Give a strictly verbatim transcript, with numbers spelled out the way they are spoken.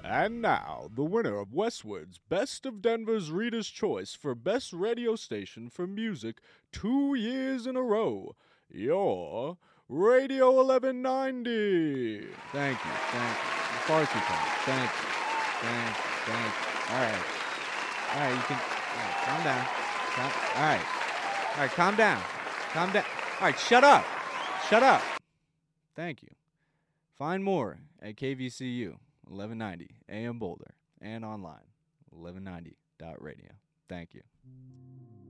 And now, the winner of Westwood's Best of Denver's Reader's Choice for Best Radio Station for Music two years in a row, your Radio eleven ninety. Thank you, thank you. The Farsi Code. Thank you, thank you, thank you. All right. All right, you can, all right, calm down. Calm, all right. All right, calm down. Calm down. All right, shut up. Shut up. Thank you. Find more at K V C U. eleven ninety A M Boulder, and online, eleven ninety dot radio. Thank you.